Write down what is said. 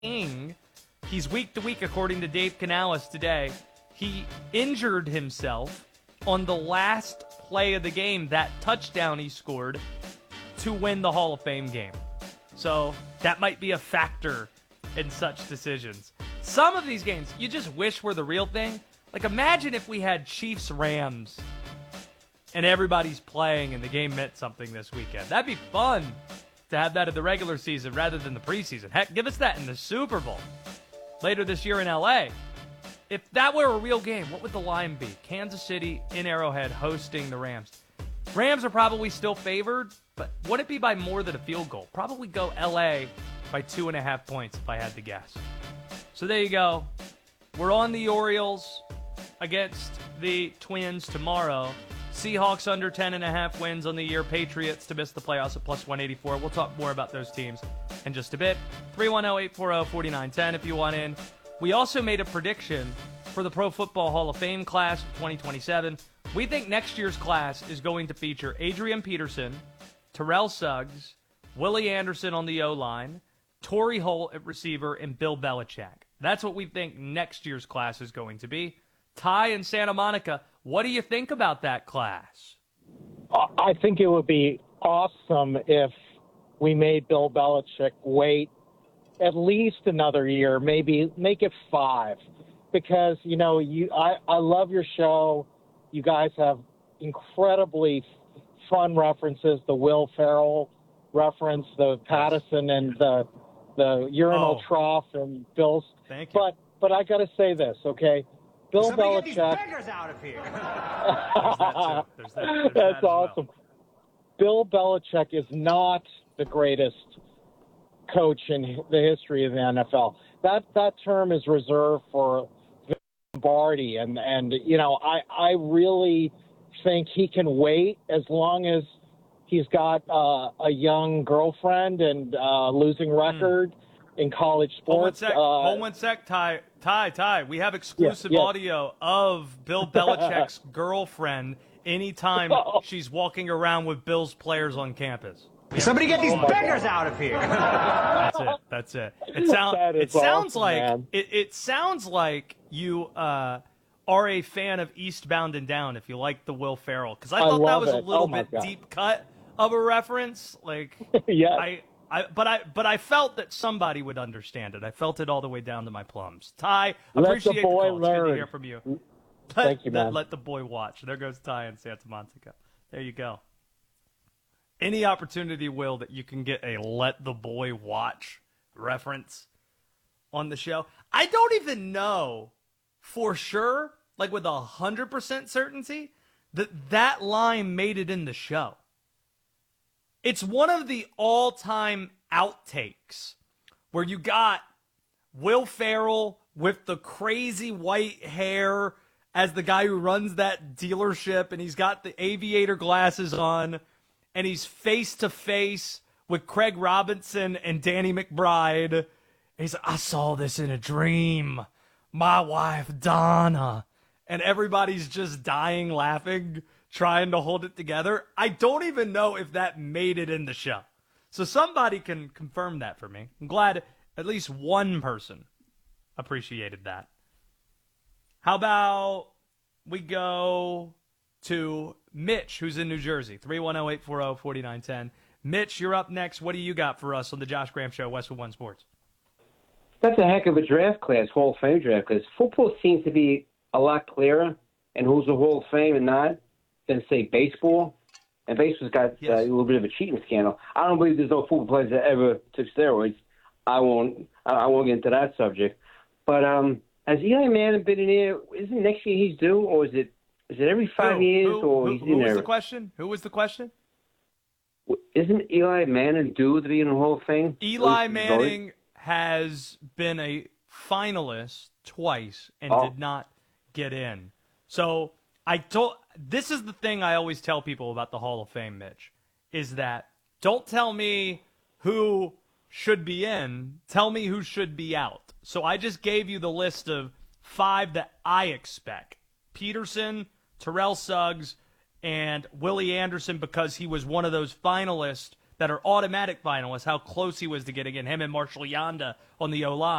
King. He's week to week, according to Dave Canales today. He injured himself on the last play of the game, that touchdown he scored to win the Hall of Fame game. So that might be a factor in such decisions. Some of these games, you just wish were the real thing. Like, imagine if we had Chiefs-Rams and everybody's playing and the game meant something this weekend. That'd be fun to have that in the regular season rather than the preseason. Heck, give us that in the Super Bowl later this year in L.A. If that were a real game, what would the line be? Kansas City in Arrowhead hosting the Rams. Rams are probably still favored, but would it be by more than a field goal? Probably go L.A. by 2.5 points if I had to guess. So there you go. We're on the Orioles against the Twins tomorrow. Seahawks under 10.5 wins on the year. Patriots to miss the playoffs at plus 184. We'll talk more about those teams in just a bit. 310-840-4910 if you want in. We also made a prediction for the Pro Football Hall of Fame class of 2027. We think next year's class is going to feature Adrian Peterson, Terrell Suggs, Willie Anderson on the O-line, Torrey Holt at receiver, and Bill Belichick. That's what we think next year's class is going to be. Ty in Santa Monica, what do you think about that class? I think it would be awesome if we made Bill Belichick wait at least another year, maybe make it 5. Because, you know, I love your show. You guys have incredibly fun references, the Will Ferrell reference, the Patterson and the urinal trough and Bill's. Thank you. But I got to say this, okay? Bill Somebody Belichick. Get these beggars out of here. There's that That's awesome. Bill Belichick is not the greatest coach in the history of the NFL. That term is reserved for Lombardi, and you know, I really think he can wait as long as he's got a young girlfriend and losing record in college sports. Hold one sec, Ty. We have exclusive audio of Bill Belichick's girlfriend anytime she's walking around with Bill's players on campus. Somebody get these beggars out of here. That's it. It sounds awesome, like man. it sounds like you are a fan of Eastbound and Down if you like the Will Ferrell, because I thought that was a little bit deep cut of a reference. Like, yes. But I felt that somebody would understand it. I felt it all the way down to my plums. Ty, Let appreciate the the boy call. It's good to learn. hear from you. Thank you, man. Let the boy watch. There goes Ty in Santa Monica. There you go. Any opportunity, Will, that you can get a let the boy watch reference on the show. I don't even know for sure, like with 100% certainty, that line made it in the show. It's one of the all-time outtakes where you got Will Ferrell with the crazy white hair as the guy who runs that dealership, and he's got the aviator glasses on, and he's face-to-face with Craig Robinson and Danny McBride. And he's like, I saw this in a dream. My wife, Donna. And everybody's just dying laughing, trying to hold it together. I don't even know if that made it in the show. So somebody can confirm that for me. I'm glad at least one person appreciated that. How about we go to Mitch, who's in New Jersey, 310-840-4910. Mitch, you're up next. What do you got for us on the Josh Graham Show, Westwood One Sports? That's a heck of a draft class, Hall of Fame draft class. Football seems to be a lot clearer and who's a Hall of Fame and not than, say, baseball. And baseball's got a little bit of a cheating scandal. I don't believe there's no football players that ever took steroids. I won't get into that subject. But has Eli Manning been in here? Isn't next year he's due, or is it every 5 years, or he's in there? Who was the question? Who was the question? Isn't Eli Manning due to be in the Hall of Fame? Eli Manning has been a finalist twice and did not get in. So this is the thing I always tell people about the Hall of Fame, Mitch, is that don't tell me who should be in, tell me who should be out. So I just gave you the list of 5 that I expect. Peterson, Terrell Suggs, and Willie Anderson, because he was one of those finalists that are automatic finalists, how close he was to getting in, him and Marshall Yanda on the O-line.